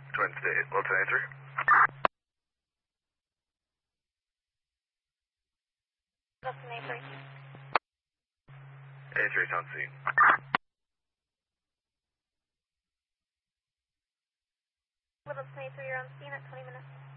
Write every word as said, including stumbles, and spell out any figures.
Twin State, Wilton A three. Wilton A three. A three's on scene. Wilton A three, you're on scene at twenty minutes.